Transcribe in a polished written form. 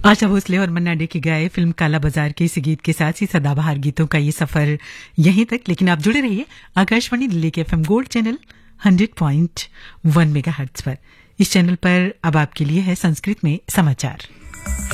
आशा भोसले और मन्ना डे के गाए फिल्म काला बाजार के इसी गीत के साथ ही सदाबहार गीतों का ये सफर यहीं तक, लेकिन आप जुड़े रहिए आकाशवाणी दिल्ली के एफएम गोल्ड चैनल 100.1 मेगाहर्ट्ज पर। इस चैनल पर अब आपके लिए है संस्कृत में समाचार।